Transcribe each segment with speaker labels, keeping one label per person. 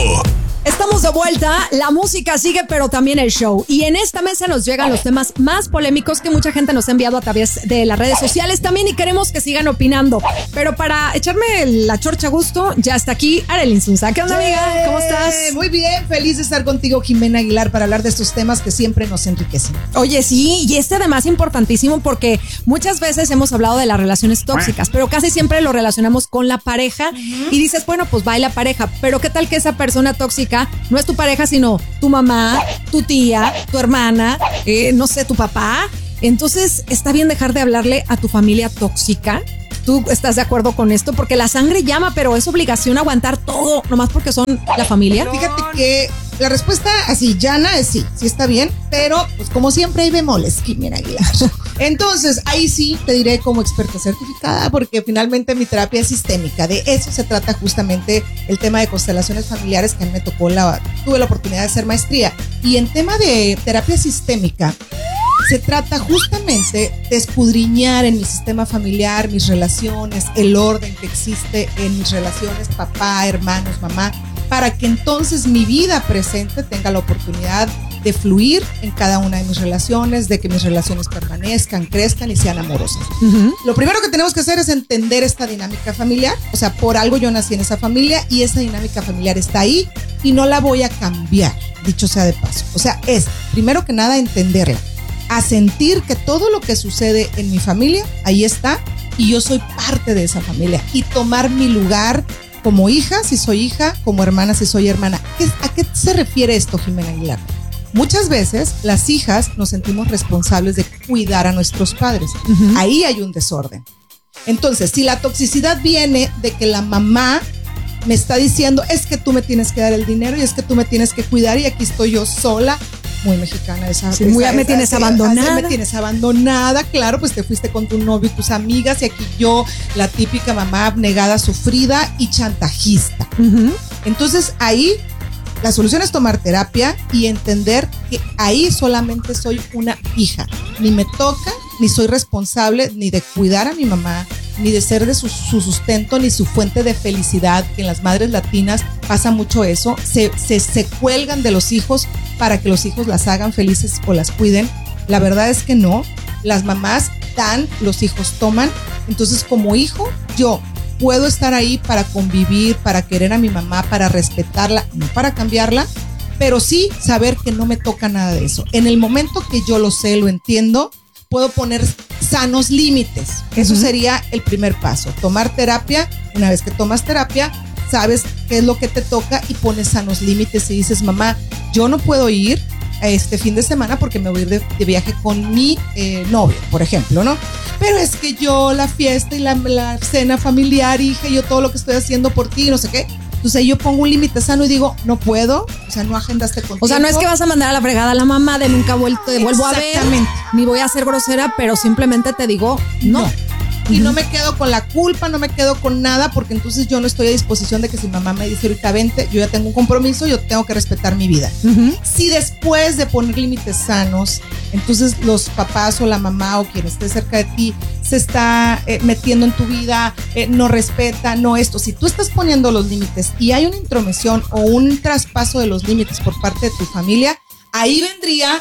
Speaker 1: Estamos de vuelta, la música sigue, pero también el show. Y en esta mesa nos llegan los temas más polémicos que mucha gente nos ha enviado a través de las redes sociales también y queremos que sigan opinando. Pero para echarme la chorcha a gusto, ya está aquí Arely Insunza. ¿Qué onda, amiga? ¿Cómo estás?
Speaker 2: Muy bien, feliz de estar contigo, Jimena Aguilar, para hablar de estos temas que siempre nos enriquecen.
Speaker 1: Oye, sí, y además importantísimo porque muchas veces hemos hablado de las relaciones tóxicas, pero casi siempre lo relacionamos con la pareja y dices, bueno, pues va y la pareja, pero ¿qué tal que esa persona tóxica no es tu pareja, sino tu mamá, tu tía, tu hermana, no sé, tu papá? Entonces, ¿está bien dejar de hablarle a tu familia tóxica? ¿Tú estás de acuerdo con esto? Porque la sangre llama, pero es obligación aguantar todo, nomás porque son la familia.
Speaker 2: Fíjate que la respuesta así llana es sí está bien, pero pues como siempre hay bemoles, Jimena Aguilar. Entonces, ahí sí te diré como experta certificada, porque finalmente mi terapia es sistémica. De eso se trata justamente el tema de constelaciones familiares, que a mí me tocó, tuve la oportunidad de hacer maestría. Y en tema de terapia sistémica, se trata justamente de escudriñar en mi sistema familiar, mis relaciones, el orden que existe en mis relaciones, papá, hermanos, mamá, para que entonces mi vida presente tenga la oportunidad de fluir en cada una de mis relaciones, de que mis relaciones permanezcan, crezcan y sean amorosas. Lo primero que tenemos que hacer es entender esta dinámica familiar. O sea, por algo yo nací en esa familia y esa dinámica familiar está ahí y no la voy a cambiar, dicho sea de paso. O sea, es primero que nada entenderla, a sentir que todo lo que sucede en mi familia, ahí está, y yo soy parte de esa familia, y tomar mi lugar como hija, si soy hija, como hermana, si soy hermana. ¿A qué se refiere esto, Jimena Aguilar? Muchas veces las hijas nos sentimos responsables de cuidar a nuestros padres. Ahí hay un desorden. Entonces, si la toxicidad viene de que la mamá me está diciendo, es que tú me tienes que dar el dinero y es que tú me tienes que cuidar y aquí estoy yo sola, muy mexicana
Speaker 1: me tienes abandonada.
Speaker 2: Me tienes abandonada, claro, pues te fuiste con tu novio y tus amigas y aquí yo, la típica mamá abnegada, sufrida y chantajista. Entonces ahí la solución es tomar terapia y entender que ahí solamente soy una hija. Ni me toca, ni soy responsable ni de cuidar a mi mamá, ni de ser de su sustento, ni su fuente de felicidad, que en las madres latinas pasa mucho eso. Se cuelgan de los hijos para que los hijos las hagan felices o las cuiden. La verdad es que no. Las mamás dan, los hijos toman. Entonces, como hijo, yo puedo estar ahí para convivir, para querer a mi mamá, para respetarla, no para cambiarla, pero sí saber que no me toca nada de eso. En el momento que yo lo sé, lo entiendo, puedo poner sanos límites. Eso sería el primer paso. Tomar terapia. Una vez que tomas terapia, sabes qué es lo que te toca y pones sanos límites y dices, mamá, yo no puedo ir a este fin de semana porque me voy a ir de viaje con mi novio, por ejemplo, ¿no? Pero es que yo la fiesta y la cena familiar, hija, yo todo lo que estoy haciendo por ti, no sé qué. Entonces ahí yo pongo un límite sano y digo, no puedo, o sea, no agendaste con tiempo.
Speaker 1: O sea, no es que vas a mandar a la fregada a la mamá de nunca vuelvo a ver, ni voy a ser grosera, pero simplemente te digo, no.
Speaker 2: Y no me quedo con la culpa, no me quedo con nada, porque entonces yo no estoy a disposición de que si mamá me dice ahorita vente, yo ya tengo un compromiso, yo tengo que respetar mi vida. Si después de poner límites sanos, entonces los papás o la mamá o quien esté cerca de ti se está metiendo en tu vida, no respeta, no esto. Si tú estás poniendo los límites y hay una intromisión o un traspaso de los límites por parte de tu familia, ahí vendría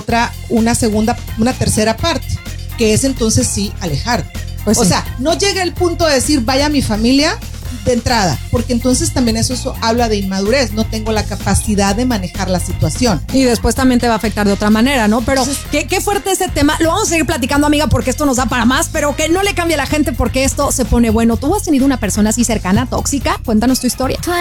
Speaker 2: una tercera parte, que es entonces sí alejarte. Pues o sea, no llega el punto de decir vaya a mi familia de entrada, porque entonces también eso habla de inmadurez, no tengo la capacidad de manejar la situación.
Speaker 1: Y después también te va a afectar de otra manera, ¿no? Pero qué fuerte ese tema, lo vamos a seguir platicando, amiga, porque esto nos da para más, pero que no le cambie a la gente porque esto se pone bueno. ¿Tú has tenido una persona así cercana, tóxica? Cuéntanos tu historia.